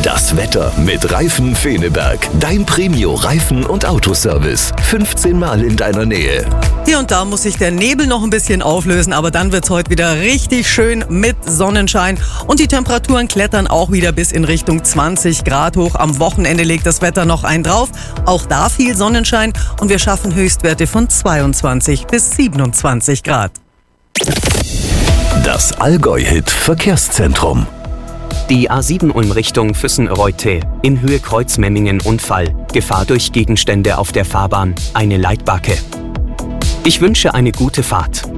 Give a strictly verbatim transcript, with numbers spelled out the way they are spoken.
Das Wetter mit Reifen Feneberg. Dein Premio-Reifen- und Autoservice. fünfzehn Mal in deiner Nähe. Hier und da muss sich der Nebel noch ein bisschen auflösen, aber dann wird's heute wieder richtig schön mit Sonnenschein. Und die Temperaturen klettern auch wieder bis in Richtung zwanzig Grad hoch. Am Wochenende legt das Wetter noch einen drauf. Auch da viel Sonnenschein und wir schaffen Höchstwerte von zweiundzwanzig bis siebenundzwanzig Grad. Das Allgäu-Hit Verkehrszentrum. Die A sieben Ulm Richtung Füssen-Reute, in Höhe Kreuzmemmingen Unfall, Gefahr durch Gegenstände auf der Fahrbahn, eine Leitbacke. Ich wünsche eine gute Fahrt.